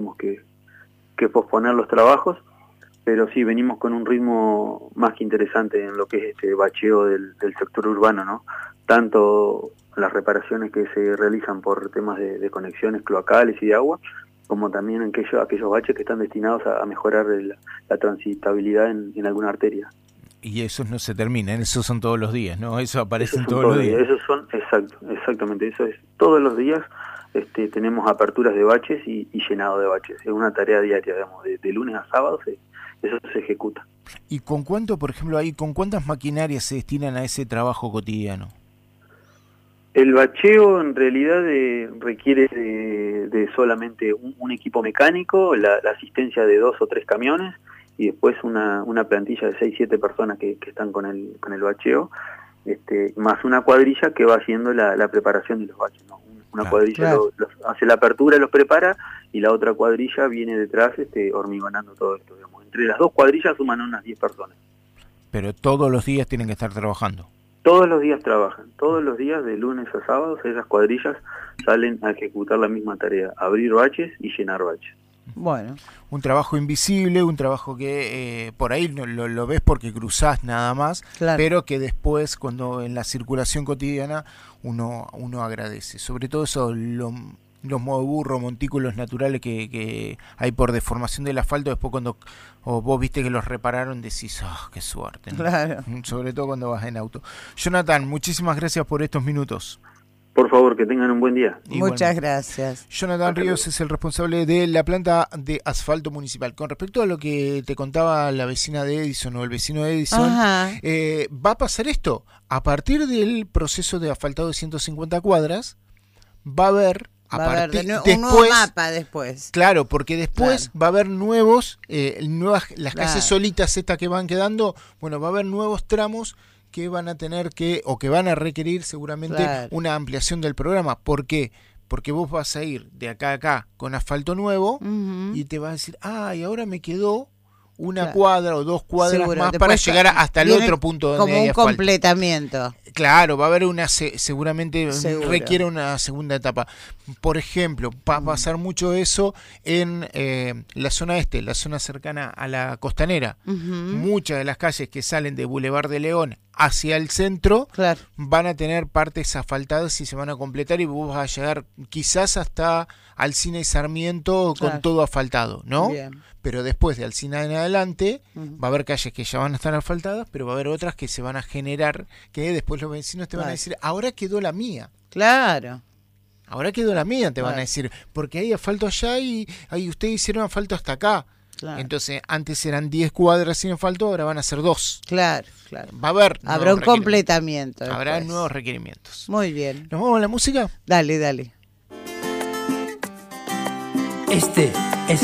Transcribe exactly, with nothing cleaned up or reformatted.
que, que posponer los trabajos, pero sí, venimos con un ritmo más que interesante en lo que es este bacheo del, del sector urbano, ¿no? Tanto las reparaciones que se realizan por temas de, de conexiones cloacales y de agua, como también aquellos, aquellos baches que están destinados a, a mejorar el, la transitabilidad en, en alguna arteria. Y esos no se terminan, esos son todos los días, ¿no? Eso aparecen todos, todos los días. Esos son, exacto, exactamente, eso es. Todos los días este, tenemos aperturas de baches y, y llenado de baches. Es una tarea diaria, digamos, de, de lunes a sábado se, eso se ejecuta. ¿Y con cuánto, por ejemplo, ahí, con cuántas maquinarias se destinan a ese trabajo cotidiano? El bacheo en realidad de, requiere de, de solamente un, un equipo mecánico, la, la asistencia de dos o tres camiones, y después una, una plantilla de seis, siete personas que, que están con el, con el bacheo, este, más una cuadrilla que va haciendo la, la preparación de los baches, ¿no? Una claro, cuadrilla claro. Lo, lo, hace la apertura, los prepara, y la otra cuadrilla viene detrás este, hormigonando todo esto, digamos. Entre las dos cuadrillas suman unas diez personas. Pero todos los días tienen que estar trabajando. Todos los días trabajan, todos los días de lunes a sábados esas cuadrillas salen a ejecutar la misma tarea, abrir baches y llenar baches. Bueno, un trabajo invisible, un trabajo que eh, por ahí no, lo, lo ves porque cruzás nada más, claro. Pero que después cuando en la circulación cotidiana uno uno agradece. Sobre todo eso, lo, los moveburro, montículos naturales que, que hay por deformación del asfalto, después cuando o vos viste que los repararon decís, ah, oh, qué suerte, ¿no? Claro. Sobre todo cuando vas en auto. Jonathan, muchísimas gracias por estos minutos. Por favor, que tengan un buen día. Muchas gracias. Jonathan Ríos es el responsable de la planta de asfalto municipal. Con respecto a lo que te contaba la vecina de Edison o el vecino de Edison, eh, va a pasar esto. A partir del proceso de asfaltado de ciento cincuenta cuadras, va a haber... A va a haber de nuevo, después, un nuevo mapa después. Claro, porque después claro. va a haber nuevos, eh, nuevas las claro. calles solitas estas que van quedando, bueno, va a haber nuevos tramos que van a tener que, o que van a requerir seguramente claro. una ampliación del programa. ¿Por qué? Porque vos vas a ir de acá a acá con asfalto nuevo uh-huh. y te vas a decir, ah, y ahora me quedó una claro. cuadra o dos cuadras Seguro. más Después para llegar hasta el otro punto donde como hay un asfalto. Completamiento. Claro, va a haber una, seguramente Seguro. requiere una segunda etapa. Por ejemplo, va a pasar mucho eso en eh, la zona este, la zona cercana a la costanera. Uh-huh. Muchas de las calles que salen de Boulevard de León hacia el centro claro. van a tener partes asfaltadas y se van a completar y vos vas a llegar quizás hasta Alsina y Sarmiento claro. con todo asfaltado, ¿no? Bien. Pero después de Alsina en adelante uh-huh. va a haber calles que ya van a estar asfaltadas, pero va a haber otras que se van a generar, que después los vecinos te claro. van a decir, ahora quedó la mía. Claro. Ahora quedó la mía, te claro. van a decir, porque hay asfalto allá y ahí ustedes hicieron asfalto hasta acá. Claro. Entonces, antes eran diez cuadras sin asfalto, ahora van a ser dos. Claro, claro. Va a haber Habrá un completamiento. Habrá después. nuevos requerimientos. Muy bien. ¿Nos vamos a la música? Dale, dale. Este